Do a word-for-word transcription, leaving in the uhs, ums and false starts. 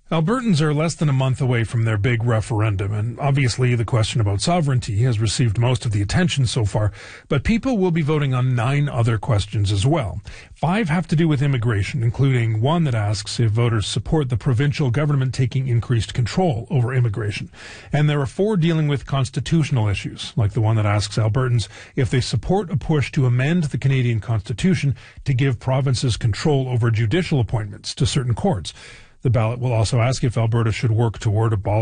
Albertans are less than a month away from their big referendum, and obviously the question about sovereignty has received most of the attention so far, but people will be voting on nine other questions as well. Five have to do with immigration, including one that asks if voters support the provincial government taking increased control over immigration. And there are four dealing with constitutional issues, like the one that asks Albertans if they support a push to amend the Canadian Constitution to give provinces control over judicial appointments to certain courts. The ballot will also ask if Alberta should work toward abolishing